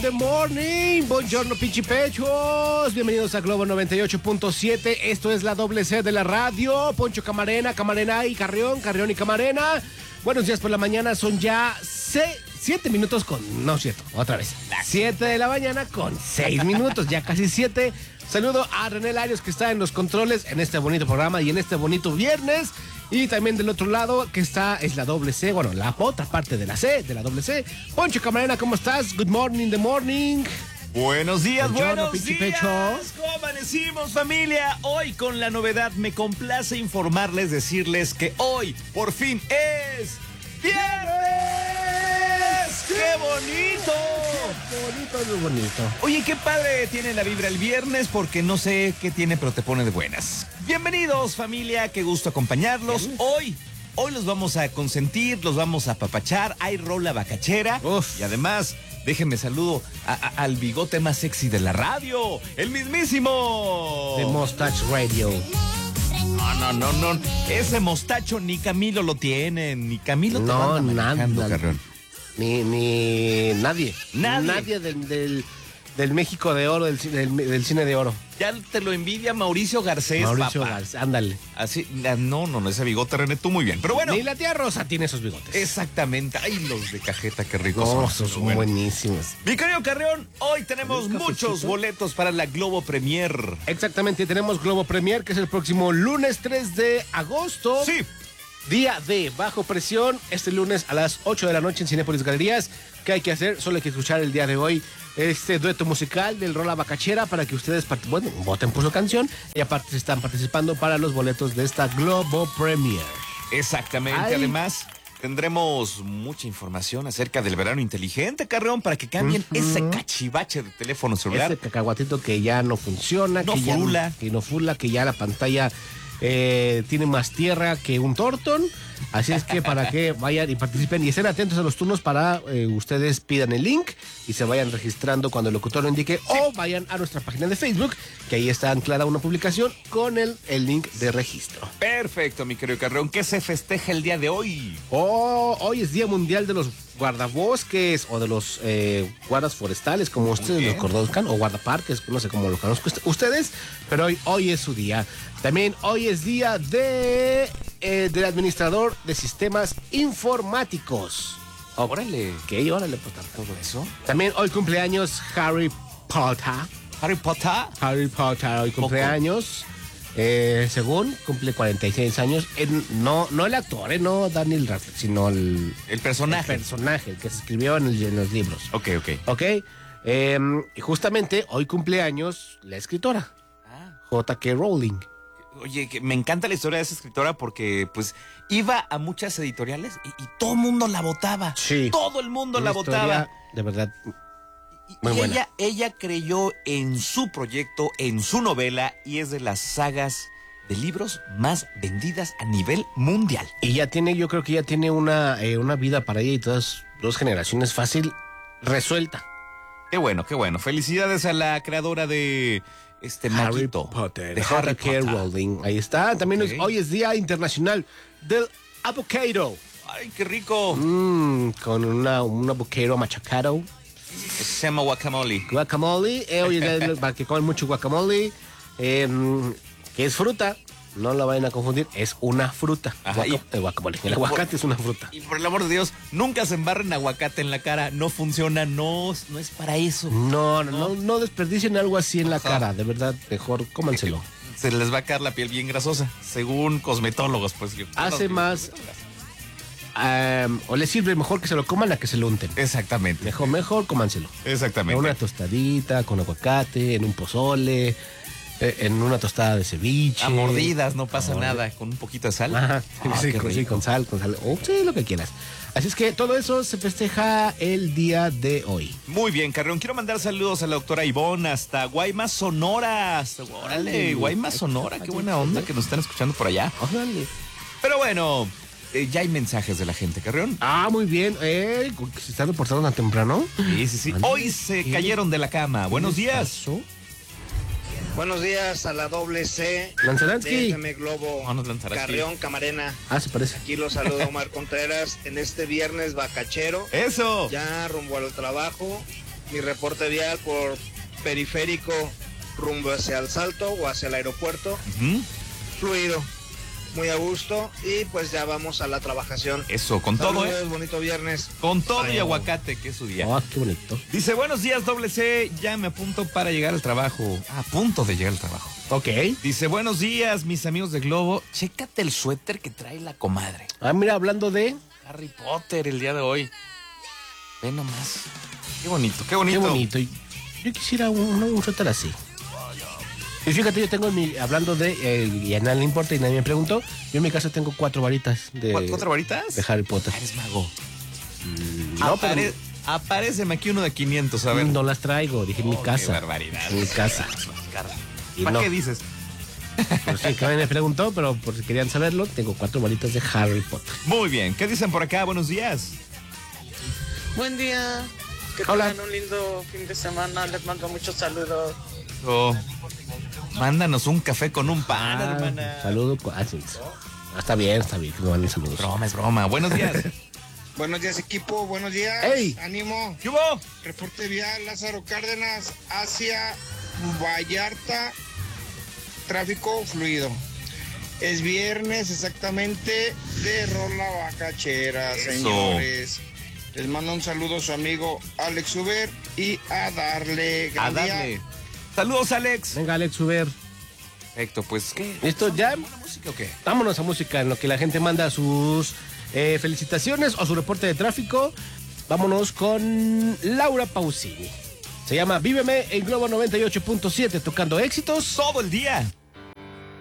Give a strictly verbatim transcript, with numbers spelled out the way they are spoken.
the morning. Buongiorno, pinchipechos. Bienvenidos a Globo noventa y ocho punto siete. Esto es la doble C de la radio. Poncho Camarena, Camarena y Carrión, Carrión y Camarena. Buenos días por la mañana. Son ya seis, siete minutos con... No es cierto, otra vez. Las siete de la mañana con seis minutos. Ya casi siete. Saludo a René Larios, que está en los controles en este bonito programa y en este bonito viernes. Y también del otro lado, que está, es la doble C, bueno, la otra parte de la C, de la doble C. Poncho Camarena, ¿cómo estás? Good morning, the morning. Buenos días, Buongiorno, buenos días. Pecho. ¿Cómo amanecimos, familia? Hoy con la novedad, me complace informarles, decirles que hoy, por fin, es viernes. ¡Qué bonito! Qué bonito, muy bonito. Oye, qué padre tiene la vibra el viernes, porque no sé qué tiene, pero te pone de buenas. Bienvenidos, familia, qué gusto acompañarlos. Hoy, hoy los vamos a consentir, los vamos a apapachar. Hay rola bacachera. Uf. Y además, déjenme saludo a, a, al bigote más sexy de la radio, el mismísimo The Mustache Radio. No, no, no, no. Ese mostacho ni Camilo lo tiene, ni Camilo te No, anda manejando, nada. Carrión. Ni, ni nadie. Nadie. Nadie del, del, del México de oro, del, del, del cine de oro. Ya te lo envidia Mauricio Garcés, Mauricio papá. Garcés, ándale. Así, no, no, no, ese bigote, René, tú muy bien. Pero bueno. Ni la tía Rosa tiene esos bigotes. Exactamente. Ay, los de cajeta, qué ricos No, son. son Pero bueno. buenísimos. Mi querido Carrión, hoy tenemos ¿Un muchos cafecito? boletos para la Globo Premier. Exactamente, tenemos Globo Premier, que es el próximo lunes tres de agosto. Sí. Día de Bajo Presión, este lunes a las ocho de la noche en Cinépolis Galerías. ¿Qué hay que hacer? Solo hay que escuchar el día de hoy este dueto musical del Rola Bacachera para que ustedes, bueno, voten por su canción y aparte están participando para los boletos de esta Globo Premier. Exactamente. Ay. Además, tendremos mucha información acerca del verano inteligente, Carrión, para que cambien Uh-huh. ese cachivache de teléfono celular. Ese cacahuatito que ya no funciona, No que ya frula. no, que no fula, que ya la pantalla eh, tiene más tierra que un tortón. Así es que para que vayan y participen y estén atentos a los turnos para eh, ustedes pidan el link y se vayan registrando cuando el locutor lo indique, o vayan a nuestra página de Facebook, que ahí está anclada una publicación con el, el link de registro. Perfecto, mi querido Carrión. ¿Qué se festeja el día de hoy? Oh, hoy es Día Mundial de los Guardabosques o de los eh, guardas forestales, como ustedes bien. lo conozcan, o guardaparques, no sé cómo lo conozcan ustedes, pero hoy, hoy es su día. También hoy es día de eh, del administrador de sistemas informáticos. Órale. Ok, órale, pues ¿Todo eso? también hoy cumpleaños Harry Potter. Harry Potter. Harry Potter hoy cumpleaños. Eh, según cumple cuarenta y seis años. En- no, no el actor, eh, no Daniel Radcliffe, sino el, El personaje. el personaje, el que se escribió en, el- en los libros. Ok, ok. ¿Ok? Eh, y justamente hoy cumpleaños la escritora, Ah, J K. Rowling. oye, que me encanta la historia de esa escritora porque, pues, iba a muchas editoriales y, y todo el mundo la votaba. Sí. Todo el mundo la Una historia, votaba. de verdad. Y, Muy y buena. ella, ella creyó en su proyecto, en su novela, y es de las sagas de libros más vendidas a nivel mundial. Y ya tiene, yo creo que ya tiene una, eh, una vida para ella y todas dos generaciones fácil resuelta. Qué bueno, qué bueno. Felicidades a la creadora de este Harry maguito, Potter. de Harry J K. Potter. Rowling. Ahí está. También Ok. es- hoy es Día Internacional del Avocado. Ay, qué rico. Mm, con una, un avocado machacado. Se llama guacamole. Guacamole. Eh, hoy es día de- para que coman mucho guacamole. Eh, que es fruta. No la vayan a confundir. Es una fruta. Ajá, Guaca- y- eh, guacamole. El y por- aguacate es una fruta. Y por el amor de Dios, nunca se embarren aguacate en la cara. No funciona, no, no es para eso. No, no, no, no desperdicien algo así en la Ajá. cara. De verdad, mejor cómanselo. Se les va a caer la piel bien grasosa, según cosmetólogos, pues. yo- Hace no, más. Um, o les sirve mejor que se lo coman a que se lo unten. Exactamente, Mejor, mejor cómanselo. En exactamente. una tostadita con aguacate, en un pozole, eh, en una tostada de ceviche. A mordidas, no pasa A mordid- nada, con un poquito de sal. Ajá, Ah, sí, qué con, sí, rico. con sal, con sal. O sí, lo que quieras. Así es que todo eso se festeja el día de hoy. Muy bien, Carrión. Quiero mandar saludos a la doctora Ivonne hasta Guaymas, Sonora. Hasta- Órale, Ay, Guaymas, ay, Sonora. ay, Qué buena ay, onda ay. que nos están escuchando por allá. Órale. Pero bueno, eh, ya hay mensajes de la gente, Carrión. Ah, muy bien. Eh, ¿se está reportando tan temprano? Sí, sí, sí. Ándale. Hoy se ¿Qué? cayeron de la cama. Buenos ¿Qué días. pasó? Buenos días a la doble C. Lanzaransky. D F M Globo. Vámonos, Lanzaransky. Carrión, Camarena. Ah, se parece. Aquí los saluda Omar Contreras en este viernes bacachero. Eso. Ya rumbo al trabajo. mi reporte vial por periférico rumbo hacia el Salto o hacia el aeropuerto. Uh-huh. Fluido, muy a gusto y pues ya vamos a la trabajación. Eso, con todo, Saludos, ¿eh? bonito viernes. Con todo Ay, y oh. aguacate, que es su día. Oh, qué bonito. Dice, buenos días, doble C, ya me apunto para llegar al trabajo. Ah, a punto de llegar al trabajo. Ok. Dice, buenos días, mis amigos de Globo. Chécate el suéter que trae la comadre. Ah, mira, hablando de... Harry Potter el día de hoy. Ve nomás. Qué bonito, qué bonito. Qué bonito. Yo quisiera un, un suéter así. Y fíjate, yo tengo en mi... Hablando de... Eh, y a nadie le importa y nadie me preguntó. Yo en mi casa tengo cuatro varitas de... ¿Cuatro, cuatro varitas? De Harry Potter. Ah, eres mago. Mm, no, Apare pero... Apáreceme aquí uno de quinientos, a ver. No las traigo, dije en mi Oh, casa. Qué barbaridad. En mi casa. Y ¿Para no. qué dices? Pues sí, que nadie me preguntó, pero por si querían saberlo, tengo cuatro varitas de Harry Potter. Muy bien. ¿Qué dicen por acá? Buenos días. Buen día. Que Hola. tengan un lindo fin de semana. Les mando muchos saludos. Oh, mándanos un café con un pan, Ah, hermana. saludo. Ah, sí. Ah, está bien, está bien. Que me manden saludos. Broma, es broma. Buenos días. Buenos días, equipo, buenos días. ¡Ey! Ánimo. ¿Qué hubo? Reporte vial Lázaro Cárdenas hacia Vallarta, tráfico fluido. Es viernes exactamente de Rola Bacachera, Eso. señores. Les mando un saludo a su amigo Alex Uber y a darle. A Gran día. darle. Saludos, Alex. Venga, Alex Uber. Perfecto, pues, ¿qué? ¿Listo ya? ¿Buena música o qué? Vámonos a música en lo que la gente manda sus eh, felicitaciones o su reporte de tráfico. Vámonos con Laura Pausini. Se llama Víveme en Globo noventa y ocho punto siete, tocando éxitos. Todo el día.